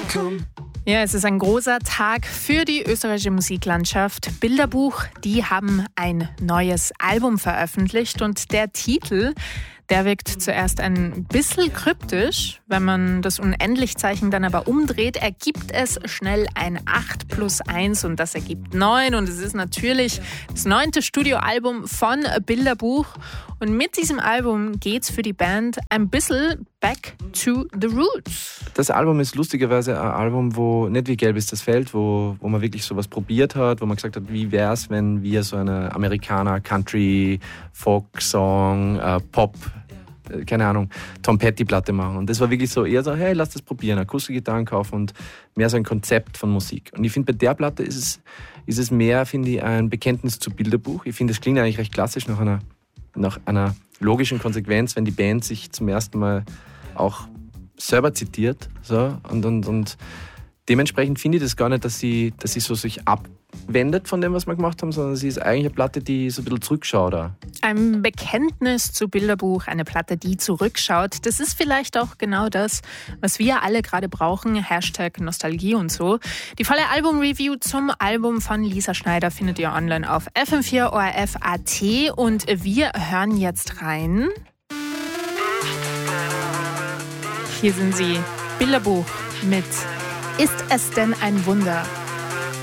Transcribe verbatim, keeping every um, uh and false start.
Ja, es ist ein großer Tag für die österreichische Musiklandschaft. Bilderbuch, die haben ein neues Album veröffentlicht und der Titel, der wirkt zuerst ein bisschen kryptisch. Wenn man das Unendlichzeichen dann aber umdreht, ergibt es schnell ein acht plus eins und das ergibt neun. Und es ist natürlich das neunte Studioalbum von Bilderbuch. Und mit diesem Album geht's für die Band ein bisschen back to the roots. Das Album ist lustigerweise ein Album, wo nicht wie Gelb ist das Feld, wo, wo man wirklich sowas probiert hat, wo man gesagt hat, wie wäre es, wenn wir so eine Amerikaner, Country, Folk-Song, äh, Pop, äh, keine Ahnung, Tom Petty-Platte machen. Und das war wirklich so eher so, hey, lass das probieren, Akustikgitarren kaufen und mehr so ein Konzept von Musik. Und ich finde, bei der Platte ist es, ist es mehr, finde ich, ein Bekenntnis zu Bilderbuch. Ich finde, es klingt eigentlich recht klassisch nach einer, nach einer logischen Konsequenz, wenn die Band sich zum ersten Mal auch selber zitiert. So, und, und, und dementsprechend finde ich das gar nicht, dass sie, dass sie so sich abwendet von dem, was wir gemacht haben, sondern sie ist eigentlich eine Platte, die so ein bisschen zurückschaut. Auch. Ein Bekenntnis zu Bilderbuch, eine Platte, die zurückschaut. Das ist vielleicht auch genau das, was wir alle gerade brauchen. Hashtag Nostalgie und so. Die volle Album-Review zum Album von Lisa Schneider findet ihr online auf F M vier O R F Punkt A T und wir hören jetzt rein. Hier sind sie, Bilderbuch mit Ist es denn ein Wunder?